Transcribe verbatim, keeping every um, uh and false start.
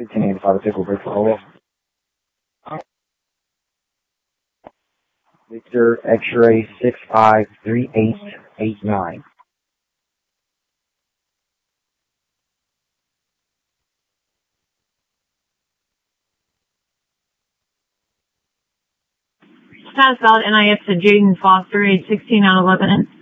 fifteen eighty-five, Pickle Brick Roll. Victor X-ray six five three eight eight nine. Status valid N I S to Jaden Foster, age sixteen out of eleven.